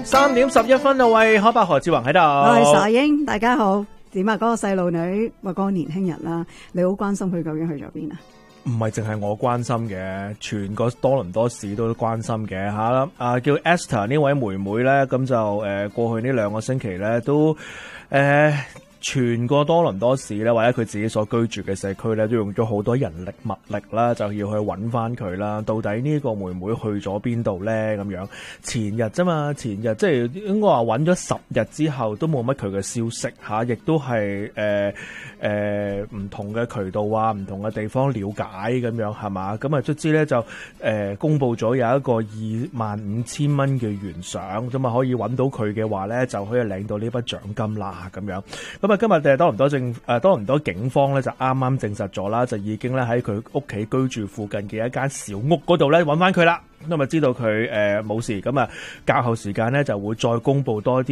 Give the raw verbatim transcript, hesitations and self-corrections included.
三點十一分啊！喂，可伯何志宏喺度。 我係沙英，大家好。點啊？嗰、那個細路女或嗰個年輕人啦，你好關心佢究竟去咗邊啊？ 唔係淨係我關心嘅，全個多倫多市都關心嘅吓。啊，叫 Esther 呢位妹妹咧，咁就誒、呃、過去呢兩個星期咧都誒。呃全個多倫多市咧，或者佢自己所居住嘅社區咧，都用咗好多人力物力啦，就要去揾翻佢啦。到底呢個妹妹去咗邊度咧？咁樣前日啫嘛，前日即係應該話揾咗十日之後，都冇乜佢嘅消息嚇，亦都係誒誒唔同嘅渠道啊，唔同嘅地方了解咁樣係嘛？咁啊，卒之咧就誒、呃、公佈咗有一個二萬五千蚊嘅懸賞，咁啊可以揾到佢嘅話咧，就可以領到呢筆獎金啦咁樣。咁啊，今日誒多倫多政誒多倫多警方咧就啱啱證實咗啦，就已經咧喺佢屋企居住附近嘅一間小屋嗰度咧揾翻佢啦。咁啊知道佢誒冇事，咁啊較後時間咧就會再公布多啲。